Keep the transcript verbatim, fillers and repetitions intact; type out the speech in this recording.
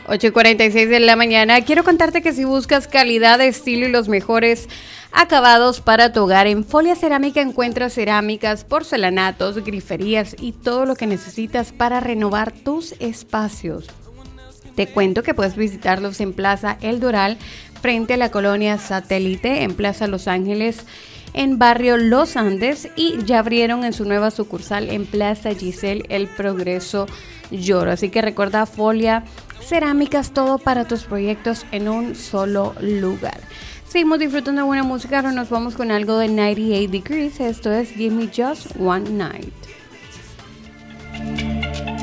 ocho y cuarenta y seis de la mañana. Quiero contarte que si buscas calidad, estilo y los mejores acabados para tu hogar, en Folia Cerámica encuentras cerámicas, porcelanatos, griferías y todo lo que necesitas para renovar tus espacios. Te cuento que puedes visitarlos en Plaza El Doral, frente a la colonia Satélite, en Plaza Los Ángeles, en barrio Los Andes, y ya abrieron en su nueva sucursal en Plaza Giselle El Progreso Lloro. Así que recuerda, Folia Cerámicas, todo para tus proyectos en un solo lugar. Seguimos disfrutando de buena música, ahora nos vamos con algo de noventa y ocho Degrees. Esto es Give Me Just One Night.